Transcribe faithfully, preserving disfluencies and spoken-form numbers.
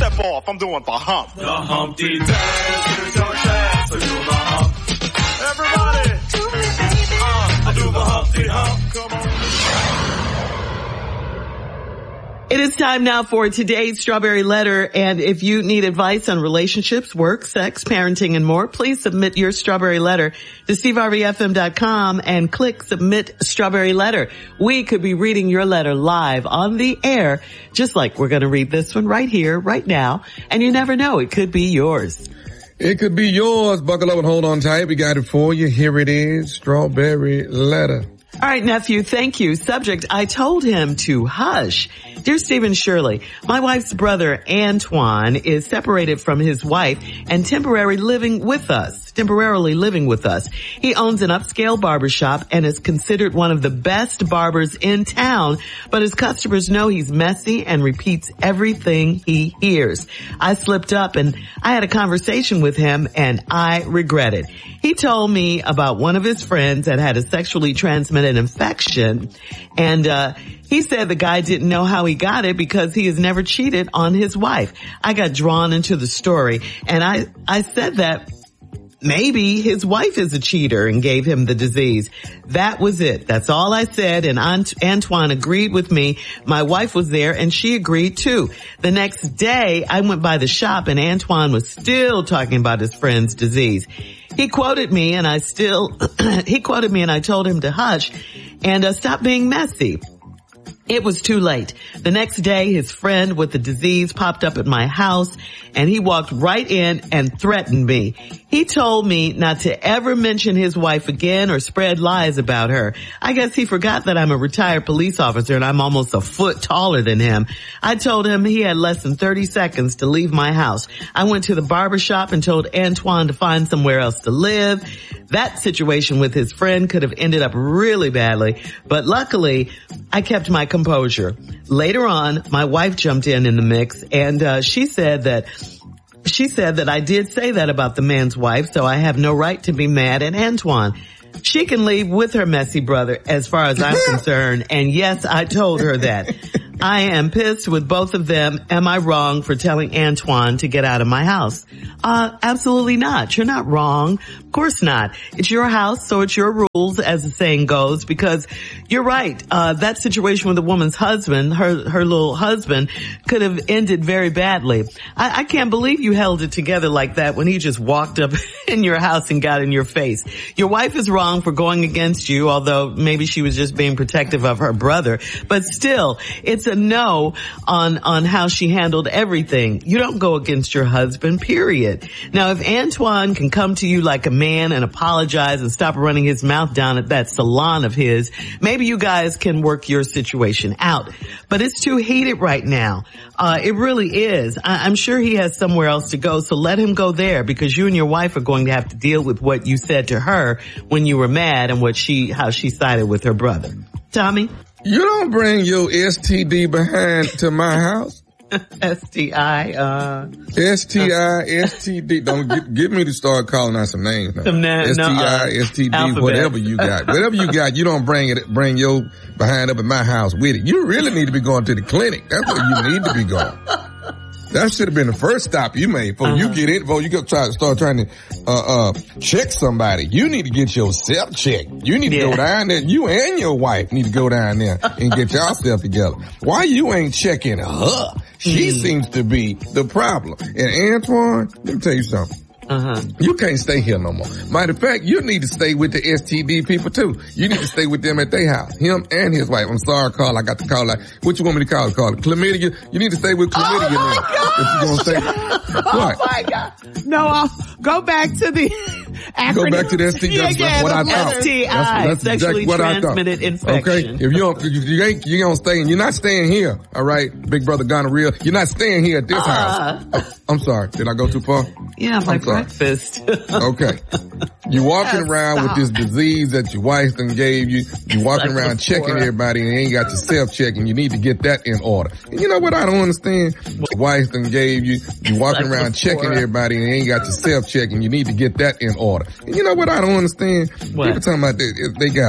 step off, I'm doing the hump. The Humpty Dance, here's your chance to do the hump. Everybody, uh, I do the Humpty Hump. Come on. It is time now for today's Strawberry Letter, and if you need advice on relationships, work, sex, parenting, and more, please submit your Strawberry Letter to steve harvey f m dot com and click Submit Strawberry Letter. We could be reading your letter live on the air, just like we're going to read this one right here, right now, and you never know, it could be yours. It could be yours. Buckle up and hold on tight. We got it for you. Here it is, Strawberry Letter. All right, nephew, thank you. Subject, I told him to hush. Dear Stephen Shirley, my wife's brother, Antoine, is separated from his wife and temporarily living with us. Temporarily living with us. He owns an upscale barbershop and is considered one of the best barbers in town, but his customers know he's messy and repeats everything he hears. I slipped up and I had a conversation with him and I regret it. He told me about one of his friends that had a sexually transmitted infection, and uh he said the guy didn't know how he got it because he has never cheated on his wife. I got drawn into the story, and I I said that maybe his wife is a cheater and gave him the disease. That was it. That's all I said, and Ant- Antoine agreed with me. My wife was there, and she agreed too. The next day, I went by the shop, and Antoine was still talking about his friend's disease. He quoted me, and I still, he quoted me, and I told him to hush and uh, stop being messy. It was too late. The next day, his friend with the disease popped up at my house, and he walked right in and threatened me. He told me not to ever mention his wife again or spread lies about her. I guess he forgot that I'm a retired police officer and I'm almost a foot taller than him. I told him he had less than thirty seconds to leave my house. I went to the barbershop and told Antoine to find somewhere else to live. That situation with his friend could have ended up really badly, but luckily I kept my composure. Later on, my wife jumped in in the mix, and uh, she said that she said that I did say that about the man's wife, so I have no right to be mad at Antoine. She can leave with her messy brother as far as I'm concerned, and yes, I told her that. I am pissed with both of them. Am I wrong for telling Antoine to get out of my house? Uh, absolutely not. You're not wrong. Of course not. It's your house, so it's your rules, as the saying goes, because you're right. Uh, that situation with the woman's husband, her, her little husband, could have ended very badly. I, I can't believe you held it together like that when he just walked up in your house and got in your face. Your wife is wrong for going against you, although maybe she was just being protective of her brother, but still, it's a no on, on how she handled everything. You don't go against your husband, period. Now, if Antoine can come to you like a man and apologize and stop running his mouth down at that salon of his, maybe you guys can work your situation out. But it's too heated right now. Uh, it really is. I- I'm sure he has somewhere else to go, so let him go there, because you and your wife are going to have to deal with what you said to her when you were mad and what she, how she sided with her brother. Tommy? You don't bring your S T D behind to my house. S T I, uh. S T I, S T D. Don't get, get me to start calling out some names now. Some na- S T I, no, uh, S T D, alphabet. whatever you got. Whatever you got, you don't bring it, bring your behind up at my house with it. You really need to be going to the clinic. That's where you need to be going. That should have been the first stop you made before uh-huh. you get in, before you go try to start trying to, uh, uh, check somebody. You need to get yourself checked. You need to yeah. go down there. You and your wife need to go down there and get yourself together. Why you ain't checking her? She mm. seems to be the problem. And Antoine, let me tell you something. Uh-huh. You can't stay here no more. Matter of fact, you need to stay with the S T D people too. You need to stay with them at their house. Him and his wife. I'm sorry, Carl. I got to call like, what you want me to call it? Call it chlamydia? You need to stay with chlamydia oh now. If you gonna stay. Oh what? my God. No, I'll go back to the acronym. Go back to the S T D. Yeah, That's yeah, what I thought. S T I, that's, that's sexually exactly what transmitted I thought. infection. Okay? If you don't, if you ain't, you don't stay, you're not staying here. All right? Big brother gonorrhea. You're not staying here at this uh, house. Oh, I'm sorry. Did I go too far? Yeah, my breakfast. Okay. You walking yeah, around stop. with this disease that your wife done gave you. You walking like around checking everybody and you ain't got your self-checking. You need to get that in order. And you know what I don't understand? Your wife done gave you. You walking like around checking everybody and you ain't got your self-checking. You need to get that in order. And you know what I don't understand? What? People talking about they, they got